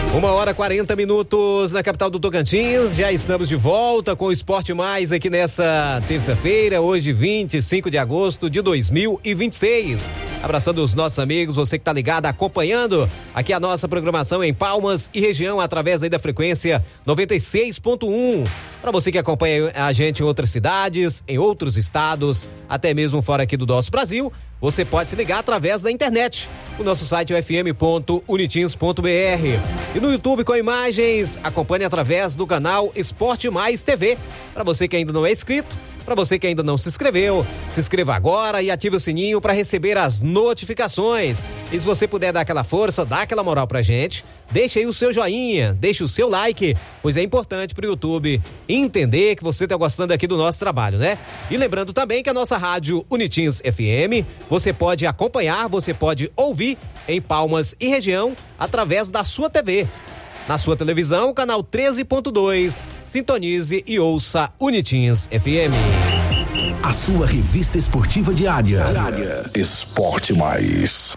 1h40 na capital do Tocantins. Já estamos de volta com o Esporte Mais aqui nessa terça-feira, hoje 25 de agosto de 2026. Abraçando os nossos amigos, você que tá ligado, acompanhando aqui a nossa programação em Palmas e região através aí da frequência 96.1. Para você que acompanha a gente em outras cidades, em outros estados, até mesmo fora aqui do nosso Brasil, você pode se ligar através da internet. O nosso site é o fm.unitins.br. E no YouTube com imagens, acompanhe através do canal Esporte Mais TV. Para você que ainda não é inscrito, para você que ainda não se inscreveu, se inscreva agora e ative o sininho para receber as notificações. E se você puder dar aquela força, dar aquela moral pra gente, deixe aí o seu joinha, deixe o seu like, pois é importante pro YouTube entender que você tá gostando aqui do nosso trabalho, né? E lembrando também que a nossa rádio Unitins FM, você pode acompanhar, você pode ouvir em Palmas e região através da sua TV. Na sua televisão, canal 13.2, sintonize e ouça Unitins FM. A sua revista esportiva diária. Esporte Mais.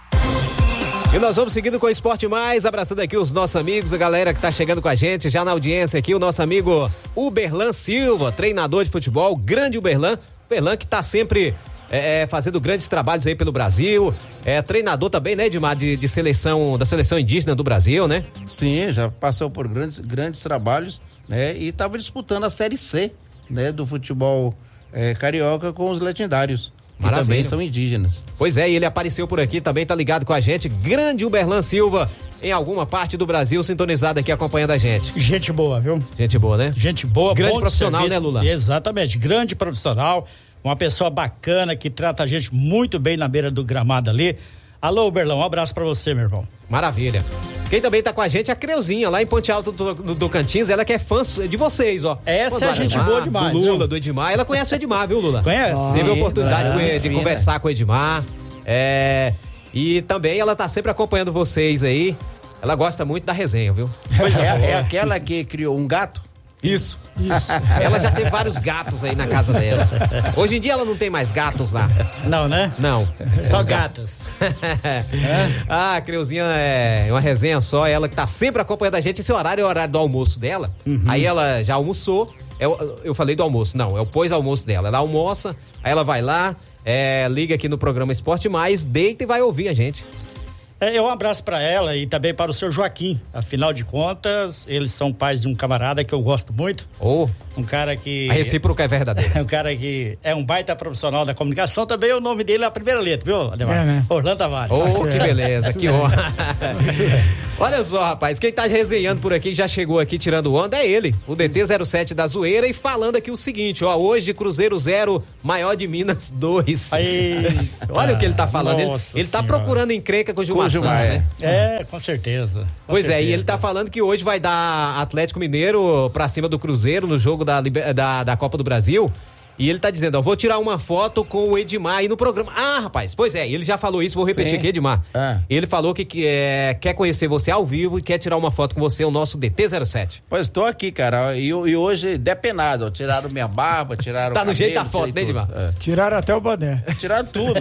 E nós vamos seguindo com o Esporte Mais, abraçando aqui os nossos amigos, a galera que tá chegando com a gente, já na audiência aqui, o nosso amigo Uberlan Silva, treinador de futebol, grande Uberlan que tá sempre fazendo grandes trabalhos aí pelo Brasil, treinador também, né, Edmar, de seleção, da seleção indígena do Brasil, né? Sim, já passou por grandes trabalhos, né, e estava disputando a Série C, né, do futebol carioca com os legendários, que também são indígenas. Pois é, e ele apareceu por aqui, também tá ligado com a gente, grande Uberlan Silva, em alguma parte do Brasil, sintonizado aqui, acompanhando a gente. Gente boa, viu? Gente boa, né? Gente boa, grande profissional, né, Lula? Exatamente, grande profissional, uma pessoa bacana que trata a gente muito bem na beira do gramado ali. Alô, Uberlão, um abraço pra você, meu irmão. Maravilha. Quem também tá com a gente é a Creuzinha, lá em Ponte Alta do Tocantins, ela que é fã de vocês, ó. Essa é gente boa demais. Do Lula, do Edmar, ela conhece o Edmar, viu, Lula? Conhece? Teve a oportunidade de conversar com o Edmar, e também ela tá sempre acompanhando vocês aí, ela gosta muito da resenha, viu? Pois é aquela que criou um gato? Isso. Ela já teve vários gatos aí na casa dela. Hoje em dia ela não tem mais gatos lá. Não, né? Não. Só gatas. A Creuzinha é uma resenha só, ela que tá sempre acompanhando a gente. Esse horário é o horário do almoço dela. Aí ela já almoçou. Eu falei do almoço, não, é o pós-almoço dela. Ela almoça, aí ela vai lá, liga aqui no programa Esporte Mais, deita e vai ouvir a gente. Um abraço para ela e também para o seu Joaquim. Afinal de contas, eles são pais de um camarada que eu gosto muito. Um cara que... A recíproca é verdadeira. Um cara que é um baita profissional da comunicação. Também o nome dele é a primeira letra, viu, Ademar? Né? Orlando Tavares. Que beleza, que honra. Olha só, rapaz, quem tá resenhando por aqui, já chegou aqui tirando onda, é ele, o DT07 da Zoeira, e falando aqui o seguinte, ó, hoje Cruzeiro 0, maior de Minas 2. Olha o que ele tá falando, ele tá procurando encrenca com o Gilmar Santos, né? Com certeza. Pois é, e ele tá falando que hoje vai dar Atlético Mineiro pra cima do Cruzeiro no jogo da Copa do Brasil. E ele tá dizendo, ó, vou tirar uma foto com o Edmar aí no programa. Rapaz, pois é, ele já falou isso, vou repetir aqui, Edmar. Ele falou que quer conhecer você ao vivo e quer tirar uma foto com você, o nosso DT07. Pois tô aqui, cara, e hoje depenado, ó, tiraram minha barba, tiraram tá o no cabelo, jeito da foto, né, Edmar? Tiraram até o boné. Tiraram tudo.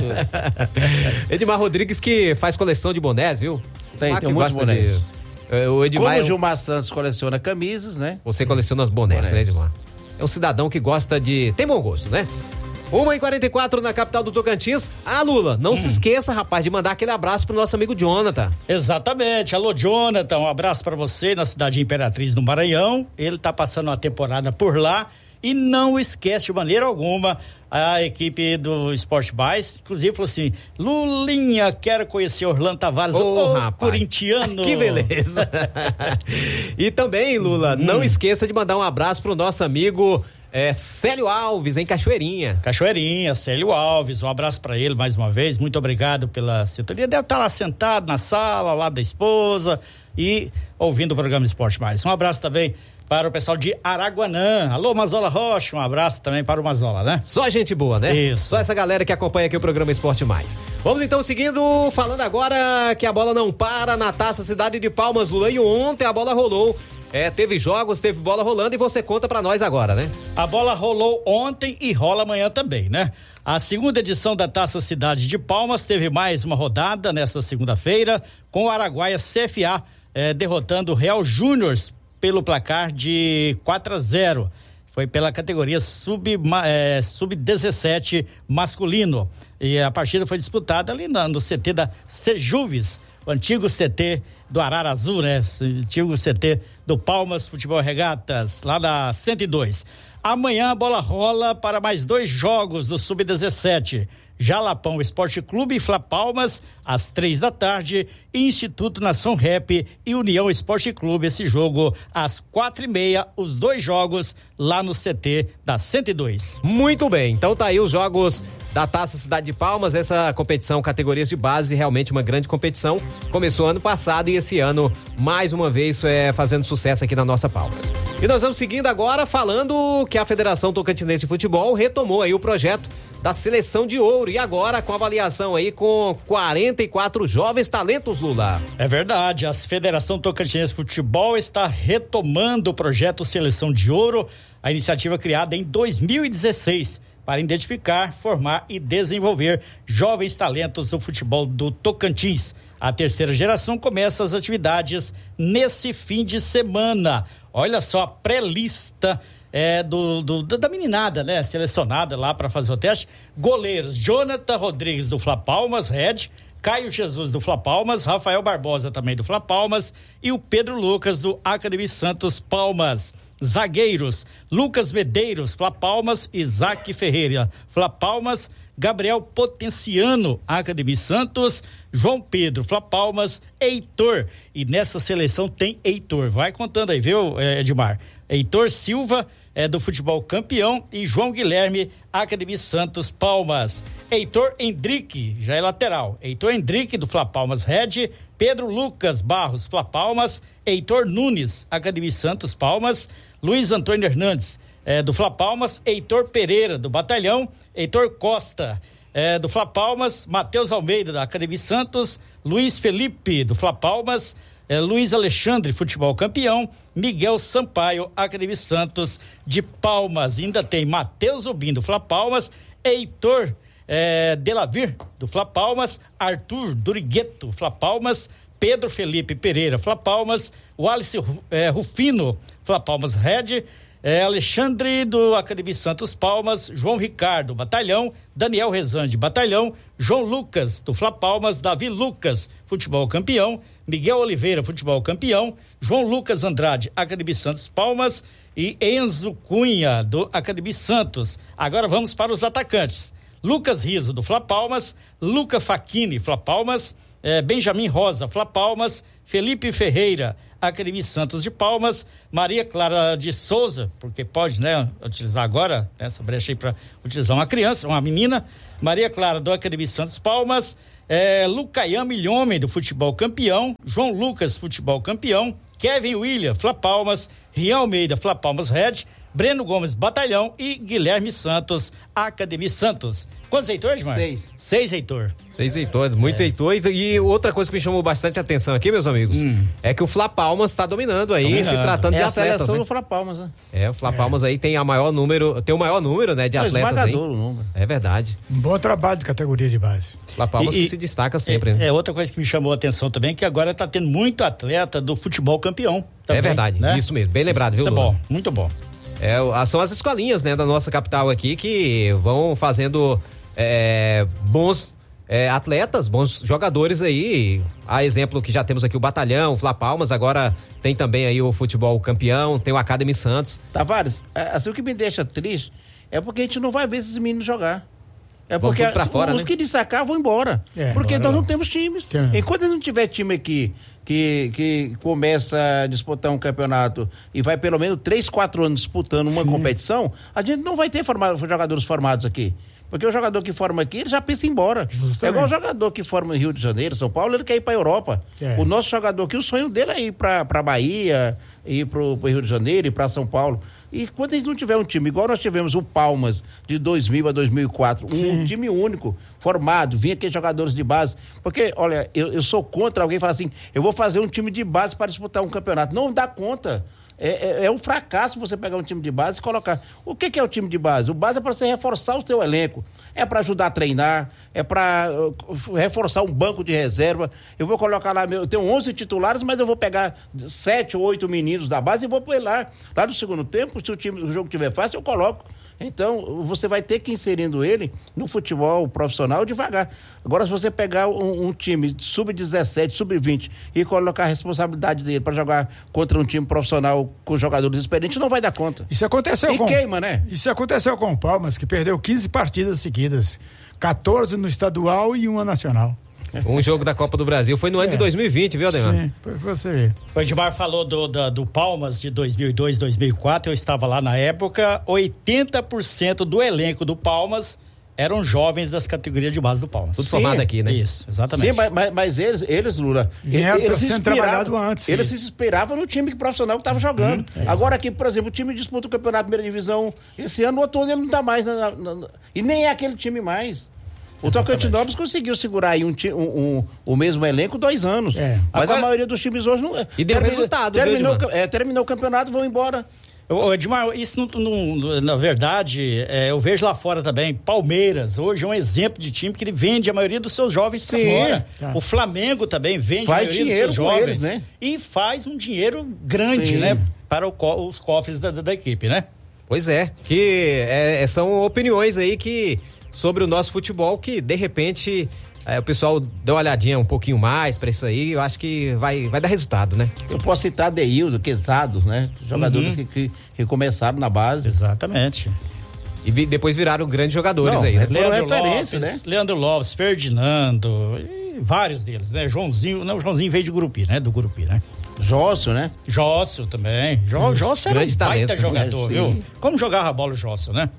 Edmar Rodrigues, que faz coleção de bonés, viu? Tem muitos bonés. O Edmar, como o Gilmar Santos coleciona camisas, né? Você coleciona os bonés, né, Edmar? É um cidadão que gosta tem bom gosto, né? 1h44 na capital do Tocantins. Lula, não se esqueça, rapaz, de mandar aquele abraço pro nosso amigo Jonathan. Exatamente. Alô, Jonathan, um abraço pra você na cidade de Imperatriz, no Maranhão. Ele tá passando uma temporada por lá e não esquece de maneira alguma a equipe do Esporte Mais. Inclusive falou assim, Lulinha, quero conhecer Orlando Tavares, corintiano. Que beleza. E também, Lula, não esqueça de mandar um abraço pro nosso amigo Célio Alves, em Cachoeirinha. Célio Alves, um abraço pra ele mais uma vez, muito obrigado pela sintonia. Deve estar lá sentado na sala, ao lado da esposa e ouvindo o programa Esporte Mais. Um abraço também para o pessoal de Araguanã. Alô, Mazola Rocha, um abraço também para o Mazola, né? Só gente boa, né? Isso. Só essa galera que acompanha aqui o programa Esporte Mais. Vamos então seguindo, falando agora que a bola não para na Taça Cidade de Palmas, Lula, e ontem a bola rolou. Teve jogos, teve bola rolando e você conta pra nós agora, né? A bola rolou ontem e rola amanhã também, né? A segunda edição da Taça Cidade de Palmas teve mais uma rodada nesta segunda-feira com o Araguaia CFA derrotando o Real Júniors pelo placar de 4-0. Foi pela categoria sub-17 masculino. E a partida foi disputada ali no CT da Sejuves, o antigo CT do Arara Azul, né? Antigo CT do Palmas Futebol Regatas, lá da 102. Amanhã a bola rola para mais 2 jogos do Sub-17. Jalapão Esporte Clube e Flapalmas, às 15h, e Instituto Nação Rap e União Esporte Clube, esse jogo às 4h30, os 2 jogos lá no CT da 102. Muito bem, então tá aí os jogos da Taça Cidade de Palmas, essa competição categorias de base, realmente uma grande competição, começou ano passado e esse ano, mais uma vez, fazendo sucesso aqui na nossa Palmas. E nós vamos seguindo agora falando que a Federação Tocantinense de Futebol retomou aí o projeto da Seleção de Ouro e agora com avaliação aí com 44 jovens talentos, Lula. É verdade, a Federação Tocantinense de Futebol está retomando o projeto Seleção de Ouro, a iniciativa criada em 2016 para identificar, formar e desenvolver jovens talentos do futebol do Tocantins. A terceira geração começa as atividades nesse fim de semana. Olha só, a pré-lista da meninada, né? Selecionada lá para fazer o teste. Goleiros: Jonathan Rodrigues do Flapalmas, Red, Caio Jesus do Flapalmas, Rafael Barbosa também do Flapalmas e o Pedro Lucas do Academia Santos Palmas. Zagueiros: Lucas Medeiros, Flapalmas, Isaac Ferreira, Flapalmas, Gabriel Potenciano, Academia Santos, João Pedro, Flapalmas, Heitor. E nessa seleção tem Heitor. Vai contando aí, viu, Edmar? Heitor Silva, do Futebol Campeão, e João Guilherme, Academia Santos Palmas. Heitor Hendrick, já é lateral. Heitor Hendrick, do Flapalmas Red. Pedro Lucas Barros, Flapalmas. Heitor Nunes, Academia Santos Palmas. Luiz Antônio Hernandes, do Flapalmas. Heitor Pereira, do Batalhão. Heitor Costa, do Flapalmas. Matheus Almeida, da Academia Santos. Luiz Felipe, do Flapalmas. Luiz Alexandre, Futebol Campeão. Miguel Sampaio, Academia Santos de Palmas. Ainda tem Matheus Zubim, do Flapalmas. Heitor Delavir, do Flapalmas. Arthur Durigueto, Flapalmas. Pedro Felipe Pereira, Flapalmas. Wallace Rufino, Flapalmas Red. Alexandre do Academia Santos Palmas, João Ricardo, Batalhão, Daniel Rezende, Batalhão, João Lucas do Flapalmas, Davi Lucas, Futebol Campeão, Miguel Oliveira, Futebol Campeão, João Lucas Andrade, Academia Santos Palmas e Enzo Cunha do Academia Santos. Agora vamos para os atacantes: Lucas Riso do Flapalmas, Luca Facchini, Flapalmas, Benjamin Rosa, Flapalmas, Felipe Ferreira, Academia Santos de Palmas, Maria Clara de Souza, porque pode, né, utilizar agora essa brecha aí para utilizar uma criança, uma menina, Maria Clara do Academia Santos Palmas, Lucaian Milhomem do Futebol Campeão, João Lucas, Futebol Campeão, Kevin William, Flapalmas, Rian Almeida, Flapalmas Red, Breno Gomes, Batalhão e Guilherme Santos, Academia Santos. Quantos Heitor, Edmar? 6 Heitor. 6 Heitor, muito Heitor. E outra coisa que me chamou bastante atenção aqui, meus amigos, é que o Flapalmas está dominando aí, se tratando de atletas. É a seleção do Flapalmas, né? O Flapalmas aí tem o maior número, né, de atletas aí. O número. É verdade. Um bom trabalho de categoria de base. Flapalmas que se destaca sempre, né? Outra coisa que me chamou a atenção também, que agora está tendo muito atleta do Futebol Campeão. Também, é verdade, né? Isso mesmo, bem lembrado, viu, Lula? É bom, muito bom. São as escolinhas, né, da nossa capital aqui que vão fazendo bons atletas, bons jogadores aí. A exemplo que já temos aqui o Batalhão, o Flapalmas, agora tem também aí o Futebol Campeão, tem o Academy Santos. Tavares, assim, o que me deixa triste é porque a gente não vai ver esses meninos jogar. É porque os que destacar vão embora. Porque nós não temos times. Enquanto não tiver time aqui que começa a disputar um campeonato e vai pelo menos 3-4 anos disputando uma competição, a gente não vai ter jogadores formados aqui. Porque o jogador que forma aqui, ele já pensa em ir embora. Justamente. É igual o jogador que forma no Rio de Janeiro, São Paulo, ele quer ir para a Europa. O nosso jogador aqui, o sonho dele é ir para Bahia, ir para o Rio de Janeiro, ir para São Paulo. E quando a gente não tiver um time, igual nós tivemos o Palmas de 2000 a 2004, um time único, formado, vinha aqueles jogadores de base. Porque, olha, eu sou contra alguém falar assim, eu vou fazer um time de base para disputar um campeonato. Não dá conta. É um fracasso você pegar um time de base e colocar. O que é o time de base? O base é para você reforçar o seu elenco. É para ajudar a treinar, é para reforçar um banco de reserva. Eu vou colocar lá, eu tenho 11 titulares, mas eu vou pegar 7 ou 8 meninos da base e vou pôr lá. Lá no segundo tempo, se o jogo tiver fácil, eu coloco. Então, você vai ter que ir inserindo ele no futebol profissional devagar. Agora, se você pegar um time sub-17, sub-20 e colocar a responsabilidade dele para jogar contra um time profissional com jogadores experientes, não vai dar conta. Isso aconteceu queima, né? Isso aconteceu com o Palmas, que perdeu 15 partidas seguidas. 14 no estadual e uma nacional. Um jogo da Copa do Brasil foi no ano de 2020, viu, Ademar? Sim, foi você ver. O Edmar falou do Palmas de 2002, 2004, eu estava lá na época, 80% do elenco do Palmas eram jovens das categorias de base do Palmas. Tudo formado aqui, né? Isso, exatamente. Sim, mas eles Lula, eles sendo trabalhado antes. Eles se inspiravam no time profissional que estava jogando. Agora aqui, por exemplo, o time disputa o campeonato da primeira divisão esse ano, o outro ele não está mais, e nem é aquele time mais. O Tocantinópolis conseguiu segurar aí o mesmo elenco 2 anos. Mas agora, a maioria dos times hoje não. E deu resultado, terminou o campeonato, vão embora. Edmar, isso não, na verdade, eu vejo lá fora também. Palmeiras, hoje é um exemplo de time que ele vende a maioria dos seus jovens para fora. O Flamengo também vende a maioria dos seus jovens. Eles, né? E faz um dinheiro grande, né? Para os cofres da equipe, né? Pois é, que são opiniões aí sobre o nosso futebol que, de repente, o pessoal deu uma olhadinha um pouquinho mais pra isso aí, eu acho que vai dar resultado, né? Eu posso citar Deildo, Quesado, né? Jogadores que começaram na base. Exatamente. E depois viraram grandes jogadores aí, né? Referência, Lopes, né? Leandro Lopes, Ferdinando, e vários deles, né? O Joãozinho veio de Gurupi, né? Do Gurupi, né? Jócio, né? Jócio também. Jócio era um baita jogador, viu? Como jogava a bola o Jócio, né?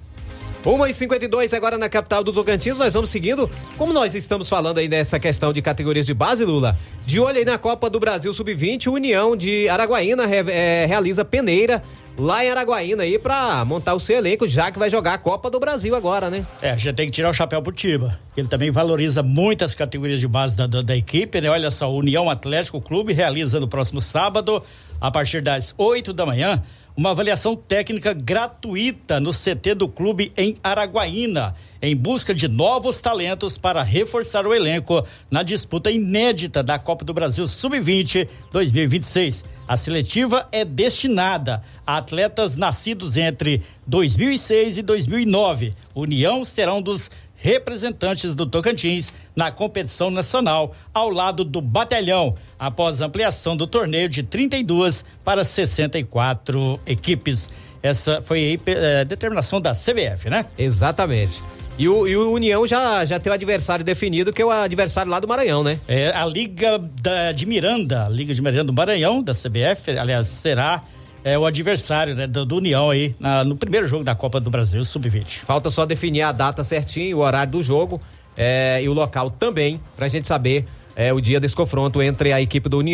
1h52 agora na capital do Tocantins, nós vamos seguindo, como nós estamos falando aí dessa questão de categorias de base, Lula, de olho aí na Copa do Brasil Sub-20, União de Araguaína realiza peneira lá em Araguaína aí pra montar o seu elenco, já que vai jogar a Copa do Brasil agora, né? Já tem que tirar o chapéu pro Tiba, ele também valoriza muitas categorias de base da equipe, né? Olha só, o União Atlético Clube realiza no próximo sábado, a partir das 8 da manhã, uma avaliação técnica gratuita no CT do clube em Araguaína, em busca de novos talentos para reforçar o elenco na disputa inédita da Copa do Brasil Sub-20 2026. A seletiva é destinada a atletas nascidos entre 2006 e 2009. União será um dos representantes do Tocantins na competição nacional, ao lado do Batalhão, após ampliação do torneio de 32 para 64 equipes. Essa foi a determinação da CBF, né? Exatamente. E o União já tem o adversário definido, que é o adversário lá do Maranhão, né? A Liga de Miranda do Maranhão, da CBF, aliás, será o adversário, né, do União aí no primeiro jogo da Copa do Brasil Sub-20. Falta só definir a data certinho, o horário do jogo e o local também, pra gente saber o dia desse confronto entre a equipe do União